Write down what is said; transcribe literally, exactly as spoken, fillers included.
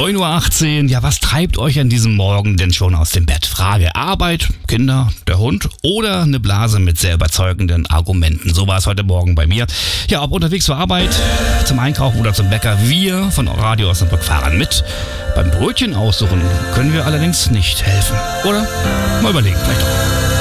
neun Uhr achtzehn. Ja, was treibt euch an diesem Morgen denn schon aus dem Bett? Frage: Arbeit, Kinder, der Hund oder eine Blase mit sehr überzeugenden Argumenten? So war es heute Morgen bei mir. Ja, ob unterwegs zur Arbeit, zum Einkaufen oder zum Bäcker, wir von Radio Osnabrück fahren mit. Beim Brötchen aussuchen können wir allerdings nicht helfen. Oder? Mal überlegen, vielleicht auch.